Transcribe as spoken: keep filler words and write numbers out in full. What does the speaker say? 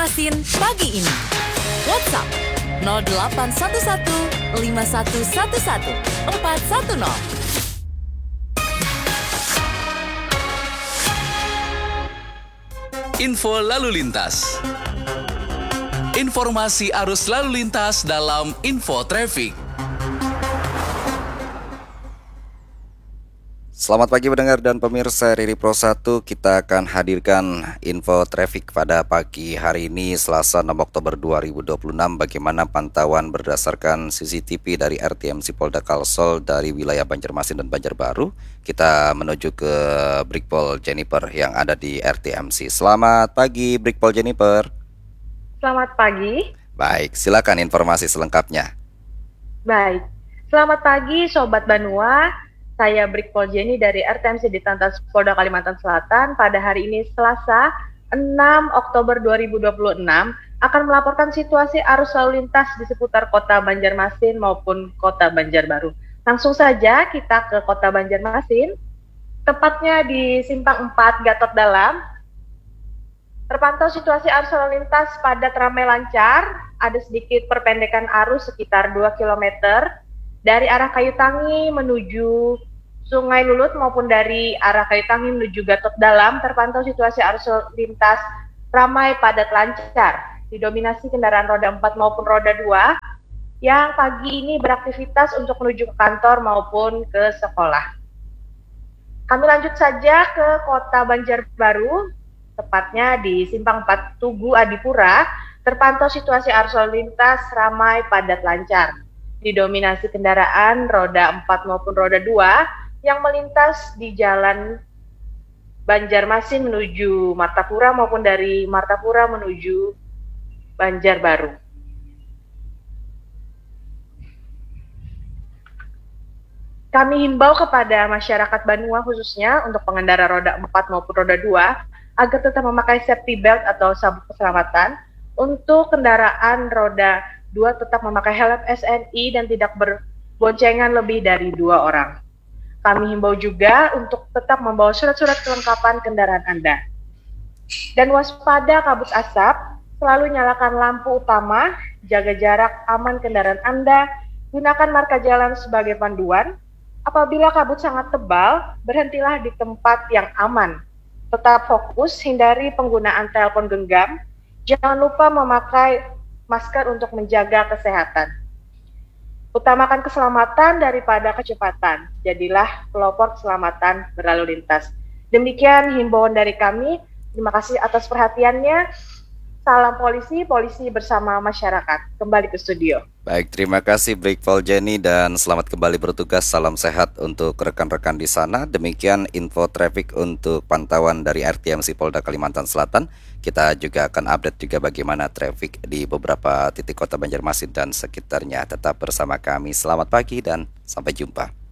Banjarmasin pagi ini. WhatsApp nol delapan satu satu lima satu satu satu empat satu nol. Info lalu lintas. Informasi arus lalu lintas dalam Info Traffic. Selamat pagi pendengar dan pemirsa Riri Pro satu. Kita akan hadirkan info traffic pada pagi hari ini Selasa enam Oktober dua ribu dua puluh enam. Bagaimana pantauan berdasarkan C C T V dari R T M C Polda Kalsel dari wilayah Banjarmasin dan Banjarbaru. Kita menuju ke Brigpol Jennifer yang ada di R T M C. Selamat pagi Brigpol Jennifer. Selamat pagi. Baik, silakan informasi selengkapnya. Baik, selamat pagi Sobat Banua. Saya Brigpol Jenny dari R T M C Ditlantas Polda Kalimantan Selatan. Pada hari ini Selasa enam Oktober dua ribu dua puluh enam akan melaporkan situasi arus lalu lintas di seputar kota Banjarmasin maupun kota Banjarbaru. Langsung saja kita ke kota Banjarmasin, tepatnya di Simpang empat Gatot Dalam. Terpantau situasi arus lalu lintas padat ramai lancar, ada sedikit perpendekan arus sekitar dua kilometer. Dari arah Kayu Tangi menuju Sungai Lulut maupun dari arah Kayu Tangi menuju Gatot Dalam terpantau situasi arus lintas ramai padat lancar, didominasi kendaraan roda empat maupun roda dua yang pagi ini beraktivitas untuk menuju ke kantor maupun ke sekolah. Kami lanjut saja ke kota Banjarbaru, tepatnya di Simpang empat Tugu Adipura, terpantau situasi arus lalu lintas ramai padat lancar, didominasi kendaraan roda empat maupun roda dua yang melintas di jalan Banjarmasin menuju Martapura maupun dari Martapura menuju Banjarbaru. Kami himbau kepada masyarakat Banua khususnya untuk pengendara roda empat maupun roda dua agar tetap memakai safety belt atau sabuk keselamatan. Untuk kendaraan roda dua tetap memakai helm S N I dan tidak berboncengan lebih dari dua orang. Kami himbau juga untuk tetap membawa surat-surat kelengkapan kendaraan Anda. Dan waspada kabut asap, selalu nyalakan lampu utama, jaga jarak aman kendaraan Anda, gunakan marka jalan sebagai panduan. Apabila kabut sangat tebal, berhentilah di tempat yang aman. Tetap fokus, hindari penggunaan telepon genggam. Jangan lupa memakai masker untuk menjaga kesehatan. Utamakan keselamatan daripada kecepatan. Jadilah pelopor keselamatan berlalu lintas. Demikian himbauan dari kami. Terima kasih atas perhatiannya. Salam polisi, polisi bersama masyarakat. Kembali ke studio. Baik, terima kasih Brigpol Jenny dan selamat kembali bertugas. Salam sehat untuk rekan-rekan di sana. Demikian info traffic untuk pantauan dari R T M C Polda Kalimantan Selatan. Kita juga akan update juga bagaimana traffic di beberapa titik kota Banjarmasin dan sekitarnya. Tetap bersama kami. Selamat pagi dan sampai jumpa.